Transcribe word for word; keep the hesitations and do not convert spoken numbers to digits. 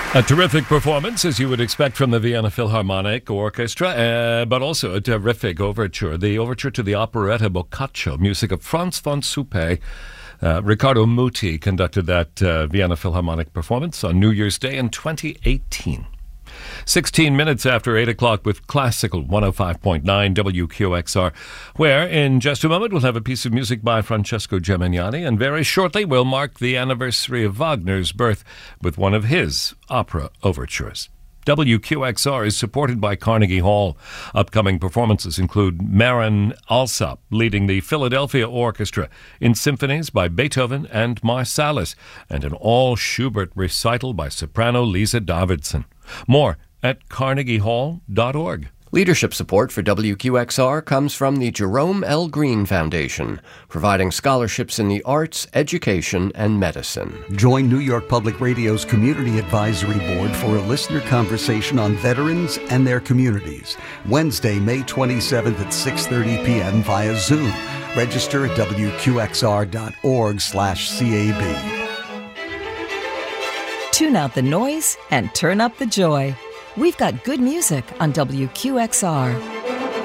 A terrific performance, as you would expect from the Vienna Philharmonic Orchestra, uh, but also a terrific overture. The overture to the operetta Boccaccio, music of Franz von Suppé. Uh, Riccardo Muti conducted that uh, Vienna Philharmonic performance on New Year's Day in twenty eighteen. sixteen minutes after eight o'clock with Classical one oh five point nine W Q X R, where in just a moment we'll have a piece of music by Francesco Gemignani, and very shortly we'll mark the anniversary of Wagner's birth with one of his opera overtures. W Q X R is supported by Carnegie Hall. Upcoming performances include Marin Alsop leading the Philadelphia Orchestra in symphonies by Beethoven and Marsalis, and an all-Schubert recital by soprano Lisa Davidson. More at carnegie hall dot org. Leadership support for W Q X R comes from the Jerome L. Green Foundation, providing scholarships in the arts, education, and medicine. Join New York Public Radio's Community Advisory Board for a listener conversation on veterans and their communities. Wednesday, May twenty-seventh at six thirty p.m. via Zoom. Register at w q x r dot org slash c a b. Tune out the noise and turn up the joy. We've got good music on W Q X R.